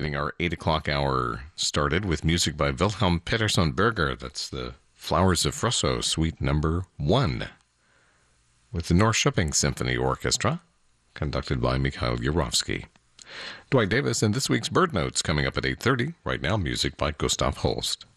getting our 8 o'clock hour started with music by Wilhelm Peterson Berger. That's the Flowers of Frosso, Suite Number 1, with the Norrköping Symphony Orchestra, conducted by Mikhail Yurovsky. Dwight Davis and this week's Bird Notes coming up at 8:30. Right now, music by Gustav Holst.